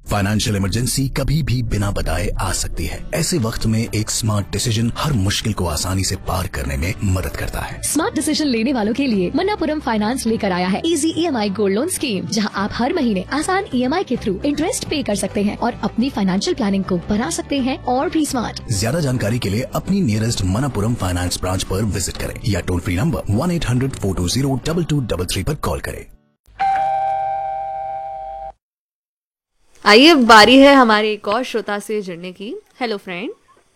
Financial emergency कभी भी बिना बताए आ सकती है। ऐसे वक्त में एक स्मार्ट डिसीजन हर मुश्किल को आसानी से पार करने में मदद करता है। स्मार्ट डिसीजन लेने वालों के लिए मन्नापुरम फाइनेंस लेकर आया है easy EMI gold loan scheme, जहां आप हर महीने आसान EMI के थ्रू इंटरेस्ट पे कर सकते हैं और अपनी फाइनेंशियल प्लानिंग को बना सकते हैं और भी स्मार्ट। ज्यादा जानकारी के लिए अपनी नियरेस्ट मन्नापुरम फाइनेंस ब्रांच पर विजिट करें या टोल फ्री नंबर 1-800-420-2233 पर कॉल करें। आइए, बारी है हमारे एक और श्रोता से जुड़ने की। Hello friend.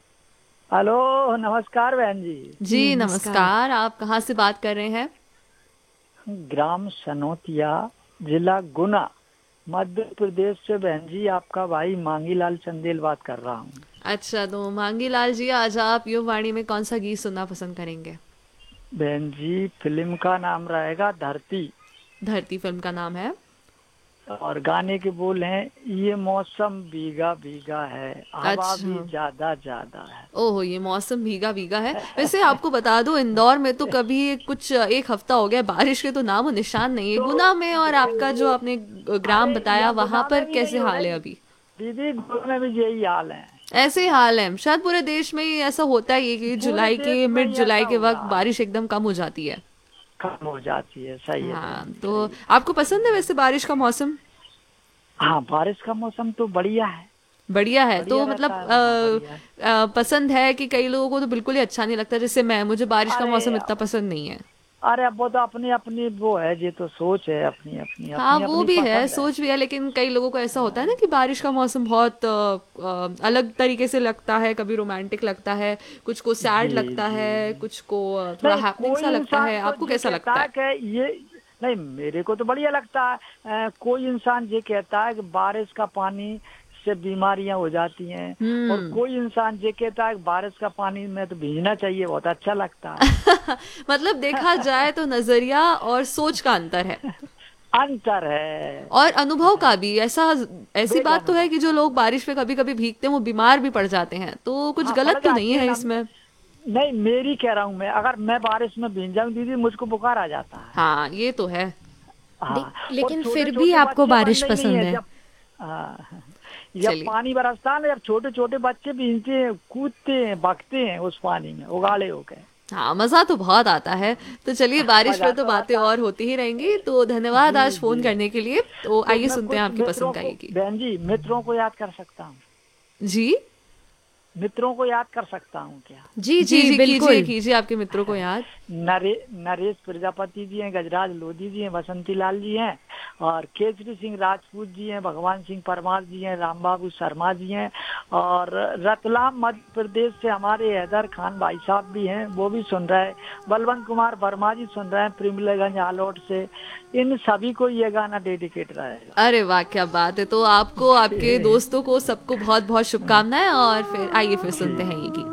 हेलो, नमस्कार बहन जी। जी नमस्कार। आप कहाँ से बात कर रहे हैं? ग्राम सनोतिया, जिला गुना, मध्य प्रदेश से बहन जी। आपका भाई मांगीलाल चंदेल बात कर रहा हूँ। अच्छा, तो मांगीलाल जी, आज आप युवा वाणी में कौन सा गीत सुनना पसंद करेंगे? बहन जी, फिल्म का नाम रहेगा धरती। धरती फिल्म का नाम है और गाने के बोल हैं, ये मौसम भीगा भीगा है, हवा भी ज्यादा ज्यादा है। ओहो, ये मौसम भीगा भीगा है। वैसे आपको बता दूं, इंदौर में तो कभी कुछ एक हफ्ता हो गया बारिश के तो नामो निशान नहीं है। गुना में और आपका जो आपने ग्राम बताया, वहाँ पर कैसे हाल है अभी? दीदी, गुना में भी यही हाल है। ऐसे ही हाल है शायद पूरे देश में ही। ऐसा होता है कि जुलाई के मिड जुलाई के वक्त बारिश एकदम कम हो जाती है। कम हो जाती है, सही है। हाँ, तो आपको पसंद है वैसे बारिश का मौसम? हाँ, बारिश का मौसम तो बढ़िया है। बढ़िया है तो मतलब पसंद है कि कई लोगों को तो बिल्कुल ही अच्छा नहीं लगता, जैसे मुझे बारिश का मौसम इतना पसंद नहीं है। अरे अब वो तो अपनी अपनी वो है, ये तो सोच है अपनी अपनी। हाँ, वो भी है, सोच भी है, लेकिन कई लोगों को ऐसा होता है ना कि बारिश का मौसम बहुत अलग तरीके से लगता है। कभी रोमांटिक लगता है, कुछ को सैड लगता है, कुछ को थोड़ा हैपनिंग सा लगता है। आपको कैसा लगता है? ये नहीं, मेरे को तो बढ़िया लगता है। कोई इंसान ये कहता है कि बारिश का पानी से बीमारियां हो जाती हैं, और कोई इंसान ये कहता है बारिश का पानी में तो भीगना चाहिए, बहुत अच्छा लगता है। मतलब देखा जाए तो नजरिया और सोच का अंतर है। अंतर है और अनुभव का भी। ऐसी बात तो है कि जो लोग बारिश में कभी कभी भीगते हैं वो बीमार भी पड़ जाते हैं, तो कुछ गलत तो नहीं है इसमें? नहीं, मेरी कह रहा हूँ मैं, अगर मैं बारिश में भीग जाऊँ दीदी, मुझको बुखार आ जाता है। हाँ, ये तो है। हाँ, लेकिन फिर भी आपको बारिश पसंद है? जब पानी बरसता है ना, जब छोटे छोटे बच्चे भीगते हैं, कूदते हैं, भागते हैं उस पानी में उगाड़े होके। हाँ, मजा तो बहुत आता है। तो चलिए, बारिश पे तो बातें और होती ही रहेंगी। तो धन्यवाद आज फोन करने के लिए। तो आइए सुनते हैं आपकी पसंद का ये गीत। बहन जी, मित्रों को याद कर सकता हूँ? जी, मित्रों को याद कर सकता हूँ क्या? जी जी जी, बिल्कुल कीजिए आपके मित्रों को याद। नरेश प्रजापति जी हैं, गजराज लोधी जी हैं, बसंती लाल जी हैं, और केसरी सिंह राजपूत जी हैं, भगवान सिंह परमार जी हैं, राम बाबू शर्मा जी हैं, और रतलाम मध्य प्रदेश से हमारे हैदर खान भाई साहब भी हैं, वो भी सुन रहे हैं। बलवंत कुमार वर्मा जी सुन रहे हैं प्रिमलेगंज आलोट से। इन सभी को ये गाना डेडिकेट रहेगा। अरे वाह, क्या बात है। तो आपको, आपके दोस्तों को, सबको बहुत बहुत शुभकामनाएं। और फिर आइए फिर सुनते हैं ये गीत।